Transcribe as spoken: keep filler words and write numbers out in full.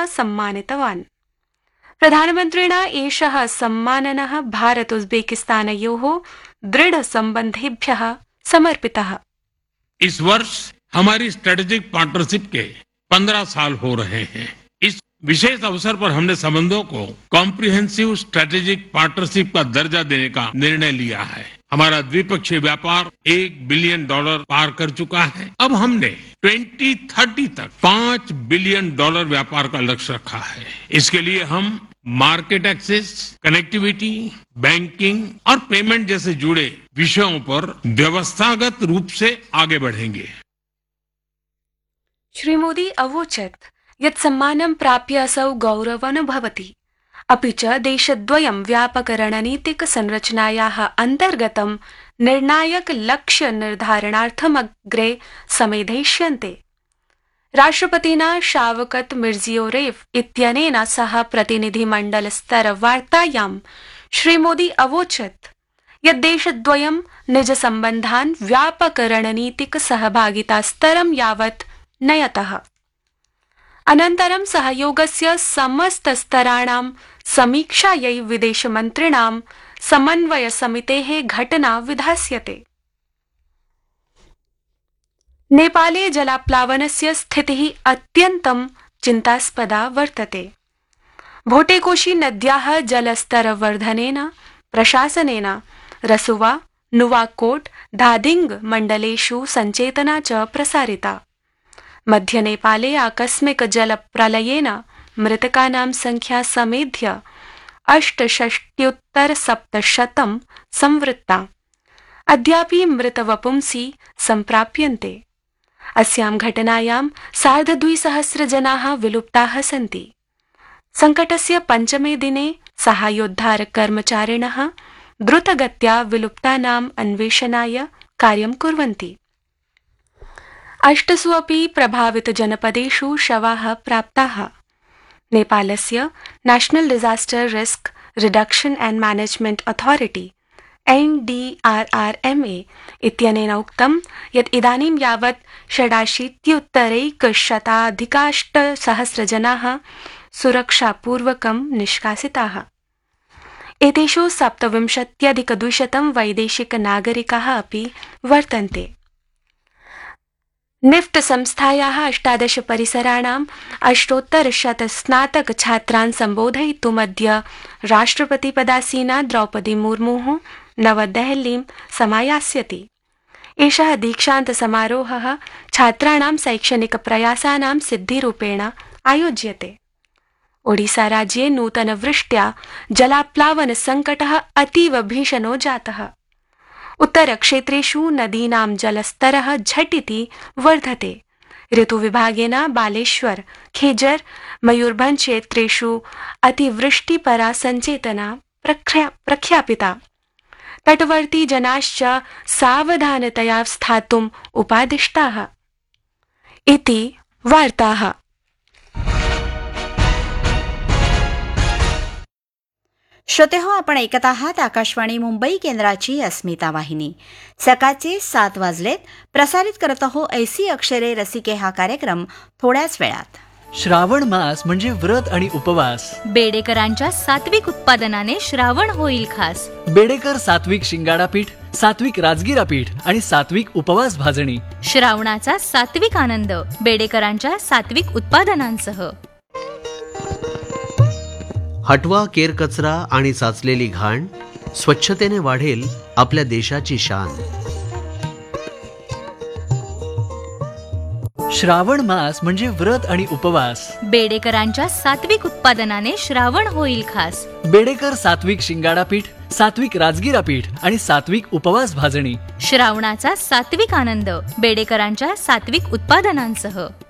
सम्मानितवान्। प्रधानमन्त्रिणा एषः सम्माननः भारत उज्बेकिस्तानयोः दृढ़ सम्बन्धेभ्यः समर्पितः। इस वर्ष हमारी स्ट्रेटेजिक पार्टनरशिप के पंद्रह साल हो रहे हैं। इस विशेष अवसर पर हमने संबंधों को कॉम्प्रिहेंसिव स्ट्रेटेजिक पार्टनरशिप का दर्जा देने का निर्णय लिया है। हमारा द्विपक्षीय व्यापार एक बिलियन डॉलर पार कर चुका है। अब हमने ट्वेंटी थर्टी तक पांच बिलियन डॉलर व्यापार का लक्ष्य रखा है। इसके लिए हम मार्केट एक्सेस, कनेक्टिविटी, बैंकिंग और पेमेंट जैसे जुड़े विषयों पर व्यवस्थागत रूप से आगे बढ़ेंगे। श्री मोदी अवोचत् यत् सम्मानं प्राप्य असौ गौरवमनुभवति, अपि च देशद्वयं व्यापक रणनीतिक संरचनायाः अन्तर्गतं निर्णायक लक्ष्य निर्धारणार्थम् अग्रे समेधयिष्यन्ते। राष्ट्रपतिना शावकत मिर्जियोरेव इत्यनेन सह प्रतिनिधिमण्डल स्तर वार्तायां श्री मोदी अवोचत् यत् देशद्वयं निज सम्बन्धान् व्यापक रणनीतिक सहभागिता स्तरं यावत् नयतः। अनन्तरं सहयोगस्य समस्त स्तराणां समीक्षायै विदेशमन्त्रिणां समन्वय समितेः घटना विधास्यते। नेपाले जलाप्लावनस्य स्थितिः अत्यन्तं चिन्तास्पदा वर्तते। भोटेकोशी नद्याः जलस्तरवर्धनेन प्रशासनेन रसुवा, नुवाकोट, धादिंग मण्डलेषु सञ्चेतना च प्रसारिता। मध्य नेपाले आकस्मिक जल प्रलयेन मृतकानां संख्या समेध्य अष्टषष्ट्युत्तर सप्तशतं संवृत्ता। अद्यापि मृतवपुंसि सम्प्राप्यन्ते। अस्यां घटनायां सार्धद्विसहस्र जनाः विलुप्ताः सन्ति। संकटस्य पञ्चमे दिने साहाय्योद्धार कर्मचारिणः द्रुतगत्या विलुप्तानाम् अन्वेषणाय कार्यं कुर्वन्ति। अष्टसु अपि प्रभावित जनपदेषु शवाः प्राप्ताः। नेपालस्य national disaster risk reduction and management authority N D R R M A इत्यनेन उक्तं यत् इदानीं यावत् षडाशीत्युत्तरैकशताधिकाष्टसहस्रजनाः सुरक्षापूर्वकं निष्कासिताः। एतेषु सप्तविंशत्यधिकद्विशतं वैदेशिक नागरिकाः अपि वर्तन्ते। निफ्ट संस्थायाः अष्टादश परिसराणाम् अष्टोत्तरशत स्नातक छात्रान् सम्बोधयितुमद्य राष्ट्रपतिपदासीना द्रौपदी मुर्मुः नवदेहलीं समायास्यति। एषः दीक्षान्त समारोहः छात्राणां शैक्षणिक प्रयासानां सिद्धिरूपेण आयोज्यते। ओडिसा राज्ये नूतनवृष्ट्या जलाप्लावन संकटः अतीव भीषणो जातः। उत्तरक्षेत्रेषु नदीनां जलस्तरः झटिति वर्धते। ऋतुविभागेन बालेश्वर, खेजर, मयूरभंज क्षेत्रेषु अतिवृष्टिपरा सञ्चेतना प्रख्यापिता। तटवर्ती जनाश्च सावधानतया स्थातुम् उपादिष्टाः। इति वार्ताः। श्रोते हो, आपण ऐकत आहात आकाशवाणी मुंबई केंद्राची अस्मिता वाहिनी। सकाळचे सात वाजलेत. प्रसारित करत आहो ऐसी अक्षरे रसिके हा कार्यक्रम थोड्याच वेळात। श्रावण मास म्हणजे व्रत आणि उपवास। बेडेकरांच्या सात्विक उत्पादनाने श्रावण होईल खास। बेडेकर सात्विक शिंगाडा पीठ, सात्विक राजगिरा पीठ आणि सात्विक उपवास भाजणी। श्रावणाचा सात्विक आनंद बेडेकरांच्या सात्विक उत्पादनांसह। हटवा केरकचरा आणि साचलेली घाण, स्वच्छतेने वाढेल आपल्या देशाची शान। श्रावण मास म्हणजे व्रत आणि उपवास। बेडेकरांच्या सात्विक उत्पादनाने श्रावण होईल खास। बेडेकर सात्विक शिंगाडा पीठ, सात्विक राजगिरा पीठ आणि सात्विक उपवास भाजणी। श्रावणाचा सात्विक आनंद बेडेकरांच्या सात्विक उत्पादनांसह।